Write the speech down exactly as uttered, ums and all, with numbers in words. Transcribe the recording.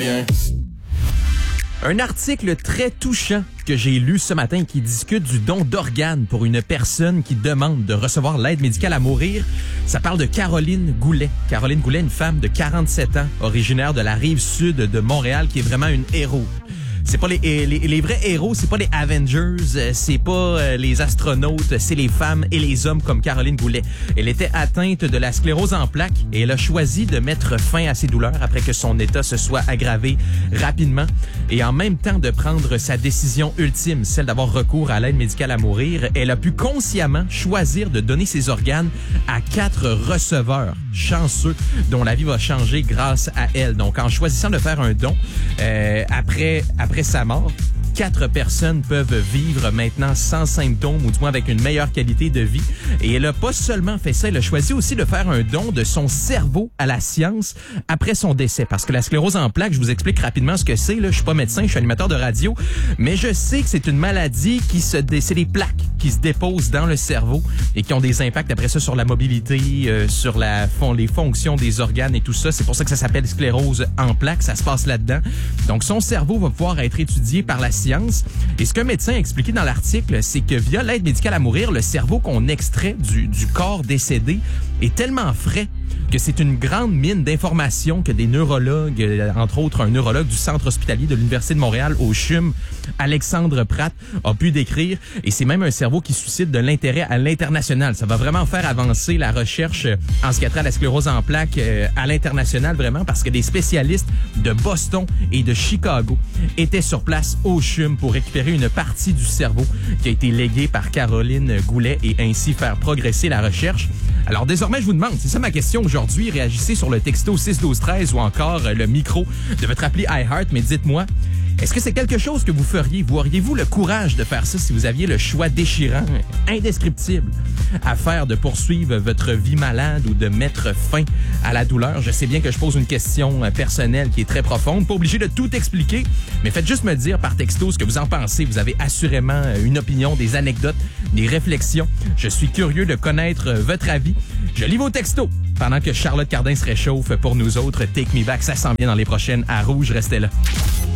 Un article très touchant que j'ai lu ce matin qui discute du don d'organes pour une personne qui demande de recevoir l'aide médicale à mourir. Ça parle de Caroline Goulet. Caroline Goulet, une femme de quarante-sept ans, originaire de la rive sud de Montréal, qui est vraiment une héros. C'est pas les, les, les vrais héros, c'est pas les Avengers, c'est pas les astronautes, c'est les femmes et les hommes comme Caroline Goulet. Elle était atteinte de la sclérose en plaques et elle a choisi de mettre fin à ses douleurs après que son état se soit aggravé rapidement et en même temps de prendre sa décision ultime, celle d'avoir recours à l'aide médicale à mourir. Elle a pu consciemment choisir de donner ses organes à quatre receveurs chanceux dont la vie va changer grâce à elle. Donc, en choisissant de faire un don, euh, après, après sa mort, quatre personnes peuvent vivre maintenant sans symptômes ou du moins avec une meilleure qualité de vie. Et elle a pas seulement fait ça, elle a choisi aussi de faire un don de son cerveau à la science après son décès. Parce que la sclérose en plaques, je vous explique rapidement ce que c'est. Là, je suis pas médecin, je suis animateur de radio, mais je sais que c'est une maladie qui se, dé... c'est des plaques qui se déposent dans le cerveau et qui ont des impacts après ça sur la mobilité, euh, sur la fon... les fonctions des organes et tout ça. C'est pour ça que ça s'appelle sclérose en plaques. Ça se passe là-dedans. Donc, son cerveau va pouvoir être étudié par la science. Et ce qu'un médecin a expliqué dans l'article, c'est que via l'aide médicale à mourir, le cerveau qu'on extrait du, du corps décédé est tellement frais que c'est une grande mine d'informations que des neurologues, entre autres un neurologue du Centre hospitalier de l'Université de Montréal au C H U M, Alexandre Pratt, a pu décrire. Et c'est même un cerveau qui suscite de l'intérêt à l'international. Ça va vraiment faire avancer la recherche en ce qui a trait à la sclérose en plaques à l'international, vraiment, parce que des spécialistes de Boston et de Chicago étaient sur place au C H U M pour récupérer une partie du cerveau qui a été léguée par Caroline Goulet et ainsi faire progresser la recherche. Alors désormais, je vous demande, c'est ça ma question aujourd'hui, réagissez sur le texto six douze treize ou encore le micro de votre appli iHeart, mais dites-moi, est-ce que c'est quelque chose que vous feriez? Vous auriez-vous le courage de faire ça si vous aviez le choix déchirant, indescriptible, à faire de poursuivre votre vie malade ou de mettre fin à la douleur? Je sais bien que je pose une question personnelle qui est très profonde, pas obligé de tout expliquer, mais faites juste me dire par texto ce que vous en pensez. Vous avez assurément une opinion, des anecdotes, des réflexions. Je suis curieux de connaître votre avis. Je lis vos textos pendant que Charlotte Cardin se réchauffe pour nous autres. Take Me Back, ça s'en vient dans les prochaines à Rouge. Restez là.